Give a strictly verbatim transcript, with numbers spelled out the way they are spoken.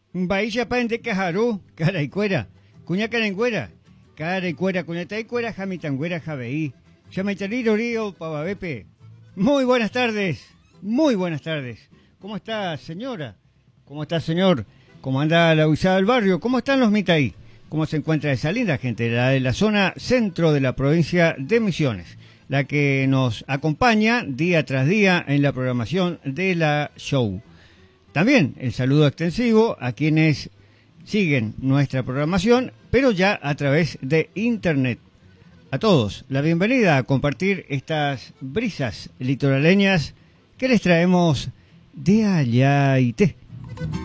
Bahía pan de cajarú, cara y cuera, cuña cara en cuera, cara y cuera, cuñata y cuera, jamitan cuera, javeí, llamaitarir río, pavabepe. Muy buenas tardes, muy buenas tardes. ¿Cómo está, señora? ¿Cómo está, señor? ¿Cómo anda la huizada del barrio? ¿Cómo están los mitaí? ¿Cómo se encuentra esa linda gente, la de la zona centro de la provincia de Misiones, la que nos acompaña día tras día en la programación de la show? También el saludo extensivo a quienes siguen nuestra programación, pero ya a través de internet. A todos, la bienvenida a compartir estas brisas litoraleñas que les traemos de allá y te.